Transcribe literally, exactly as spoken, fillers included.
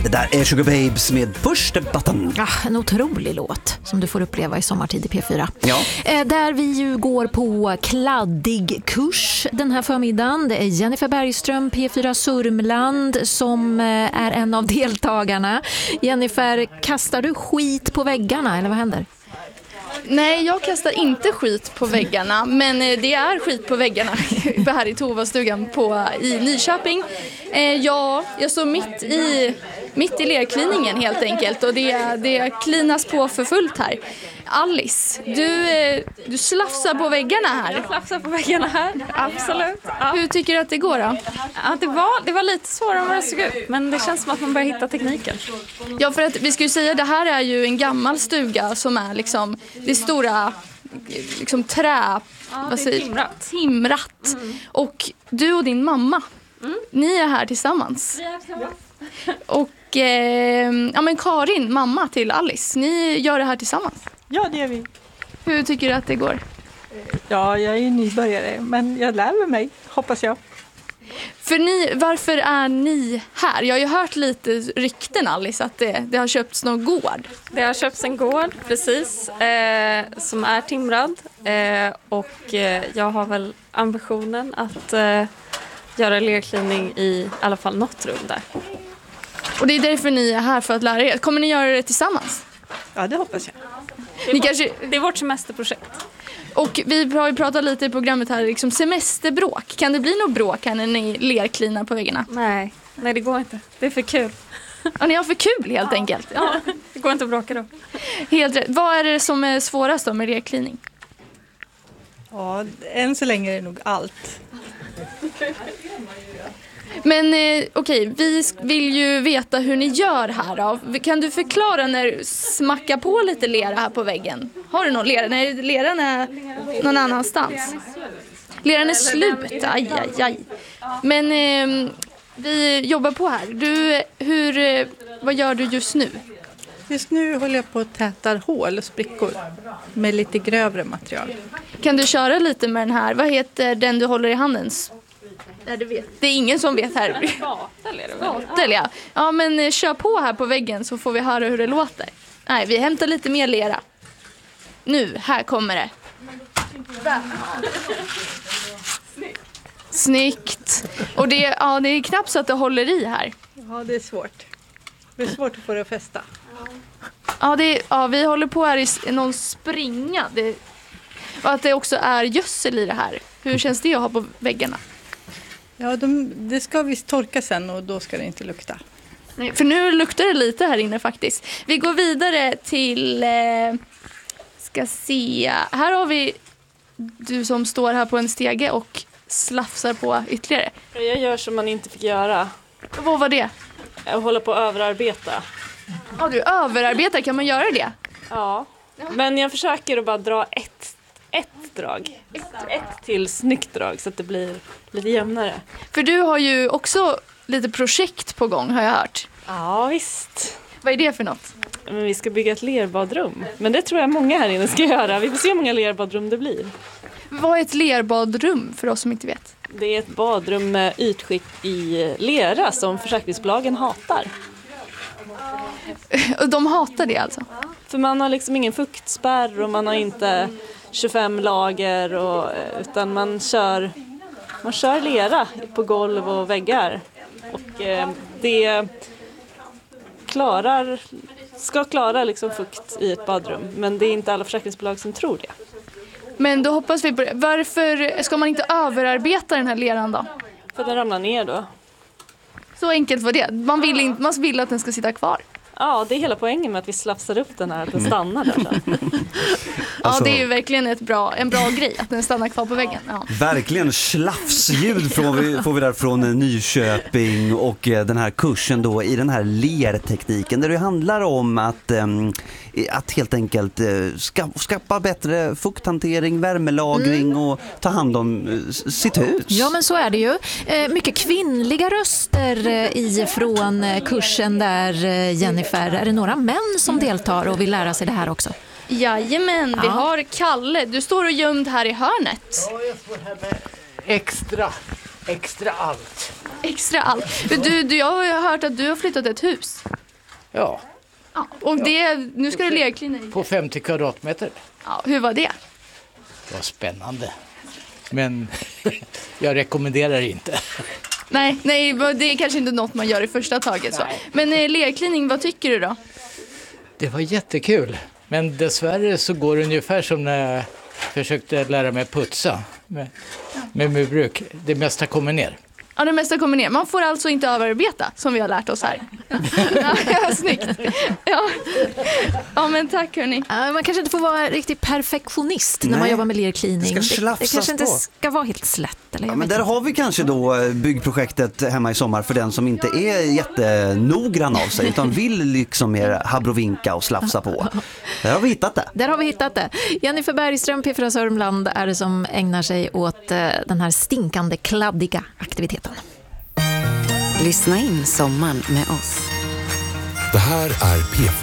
Det där är Sugar Babes med Push the Button. Ja, en otrolig låt som du får uppleva i sommartid i P fyra. Ja. Eh, där vi ju går på kladdig kurs den här förmiddagen. Det är Jennifer Bergström, P fyra Sörmland, som eh, är en av deltagarna. Jennifer, kastar du skit på väggarna eller vad händer? Nej, jag kastar inte skit på väggarna, men det är skit på väggarna här i Tovastugan på, i Nyköping. Eh, ja, jag står mitt i, mitt i lerkliningen helt enkelt, och det, det klinas på för fullt här. Alice, du, eh, du slafsar på väggarna här. Jag slafsar på väggarna här, absolut. Ja. Hur tycker du att det går då? Ja, det, var, det var lite svårare än vad det såg ut, men det känns som att man börjar hitta tekniken. Ja, för att vi ska ju säga, det här är ju en gammal stuga som är liksom, det är stora liksom trä, Ja, vad det är säger, timrat. timrat. Mm. Och du och din mamma, mm. ni är här tillsammans. Vi är tillsammans. Och eh, ja, men Karin, mamma till Alice, ni gör det här tillsammans. Ja, det gör vi. Hur tycker du att det går? Ja, jag är ju nybörjare, men jag lär mig, hoppas jag. För ni, varför är ni här? Jag har ju hört lite rykten, Alice, att det, det har köpts någon gård. Det har köpts en gård, precis, eh, som är timrad. Eh, och eh, jag har väl ambitionen att eh, göra lerklining i alla fall något rum där. Och det är därför ni är här, för att lära er. Kommer ni göra det tillsammans? Ja, det hoppas jag. Det är, Ni vårt, kanske... det är vårt semesterprojekt. Och vi har ju pratat lite i programmet här, liksom semesterbråk. Kan det bli något bråk här när ni lerklinar på väggarna? Nej, nej det går inte. Det är för kul. Ja, ni har för kul helt ja. enkelt. Ja, det går inte att bråka då. Helt rätt. Vad är det som är svårast då med lerklining? Ja, än så länge är det nog allt. Men eh, okej, vi vill ju veta hur ni gör här då. Kan du förklara när du smackar på lite lera här på väggen? Har du någon lera? När leran är någon annanstans. Leran är slut, aj, aj, aj. Men eh, vi jobbar på här. Du, hur, eh, vad gör du just nu? Just nu håller jag på att täta hål och sprickor med lite grövre material. Kan du köra lite med den här? Vad heter den du håller i handen? Nej, du vet. Det är ingen som vet här. Spatel är det väl? Spatel, ja. Ja, men eh, kör på här på väggen så får vi höra hur det låter. Nej, vi hämtar lite mer lera. Nu, här kommer det. Snyggt. Och det, ja, det är knappt så att det håller i här. Ja, det är svårt. Det är svårt att få det att fästa. Ja, det, ja, vi håller på här i någon springa. Det, och att det också är gödsel i det här. Hur känns det att ha på väggarna? Ja, de, det ska visst torka sen och då ska det inte lukta. Nej, för nu luktar det lite här inne faktiskt. Vi går vidare till... Eh, ska se. Här har vi du som står här på en stege och slafsar på ytterligare. Jag gör som man inte fick göra. Vad var det? Jag håller på att överarbeta. Ja, du överarbetar. Kan man göra det? Ja, men jag försöker att bara dra ett, ett drag. Ett, ett till snyggt drag så att det blir lite jämnare. För du har ju också lite projekt på gång, har jag hört. Ja, visst. Vad är det för något? Men vi ska bygga ett lerbadrum. Men det tror jag många här inne ska göra. Vi får se hur många lerbadrum det blir. Vad är ett lerbadrum för oss som inte vet? Det är ett badrum med ytskikt i lera som försäkringsbolagen hatar. Och de hatar det alltså? För man har liksom ingen fuktspärr och man har inte tjugofem lager och, utan man kör, man kör lera på golv och väggar. Och eh, det klarar, ska klara liksom fukt i ett badrum, men det är inte alla försäkringsbolag som tror det. Men då hoppas vi på det. Varför ska man inte överarbeta den här leran då? För den ramlar ner då. Så enkelt var det. Man vill, inte, man vill att den ska sitta kvar. Ja, det är hela poängen med att vi slafsar upp den här, att den stannar där sen. Ja, Alltså, det är ju verkligen ett bra, en bra grej att den stannar kvar på väggen. Ja. verkligen slafsljud får vi, får vi där från Nyköping och eh, den här kursen då i den här lertekniken där det handlar om att, eh, att helt enkelt eh, ska, skapa bättre fukthantering, värmelagring mm. och ta hand om eh, sitt hus. Ja, men så är det ju. Eh, mycket kvinnliga röster eh, ifrån eh, kursen där, eh, Jennifer. Är det några män som deltar och vill lära sig det här också? Jajamän, vi Ja. har Kalle. Du står och gömd här i hörnet. Ja, jag står här med extra, extra allt. Extra allt. Men du, du, jag har ju hört att du har flyttat ett hus. Ja, Ja, och det, nu ska du lerklina i. på femtio kvadratmeter. Ja, hur var det? Det var spännande. Men jag rekommenderar inte. Nej, nej, det är kanske inte något man gör i första taget. Så. Men eh, lerklining, vad tycker du då? Det var jättekul. Men dessvärre så går det ungefär som när jag försökte lära mig putsa med, med murbruk. Det mesta kommer ner. Ja, det mesta kommer ner. Man får alltså inte överarbeta, som vi har lärt oss här. Ja, snyggt. Ja. Ja, men tack hörni. Ja, man kanske inte får vara riktigt perfektionist när Nej. man jobbar med lerklining. Det ska det, det slafsas kanske inte på. ska vara helt slätt. Eller Ja, jag men vet där inte. har vi kanske då byggprojektet hemma i sommar för den som inte är jättenoggrann av sig utan vill liksom mer habrovinka och slafsa på. Där har vi hittat det. Där har vi hittat det. Jennifer Bergström, P fyra Sörmland, är det som ägnar sig åt eh, den här stinkande, kladdiga aktiviteten. Lyssna in sommaren med oss. Det här är P